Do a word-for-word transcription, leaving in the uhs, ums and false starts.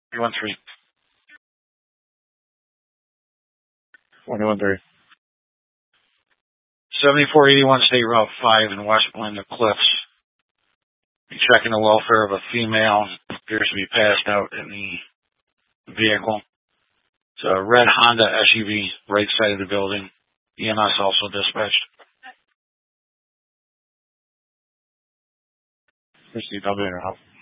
three one three. four one three. seventy-four eighty-one State Route five in West Belinda Cliffs. Be checking the welfare of a female. Appears to be passed out in the vehicle. It's a red Honda S U V, right side of the building. E M S also dispatched. Christy W.